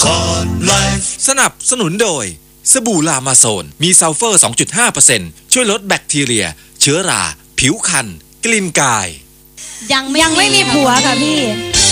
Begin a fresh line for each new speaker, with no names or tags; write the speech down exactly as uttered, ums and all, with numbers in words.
สนับสนุนโดยสบู่ลามาโซนมีซัลเฟอร์ สองจุดห้าเปอร์เซ็นต์ ช่วยลดแบคทีเรียเชื้อราผิวคันกลิ่นกาย
ยังไม่ยังไม่มีผัวค่ะพี่